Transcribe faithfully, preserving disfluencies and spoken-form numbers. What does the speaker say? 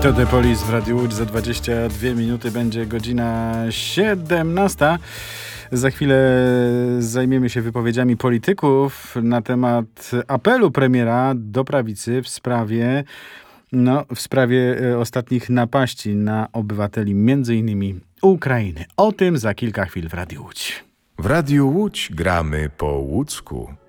To The Police w Radiu Łódź. Za dwadzieścia dwie minuty będzie godzina siedemnasta. Za chwilę zajmiemy się wypowiedziami polityków na temat apelu premiera do prawicy w sprawie, no, w sprawie ostatnich napaści na obywateli, między innymi Ukrainy. O tym za kilka chwil w Radiu Łódź. W Radiu Łódź gramy po łódzku.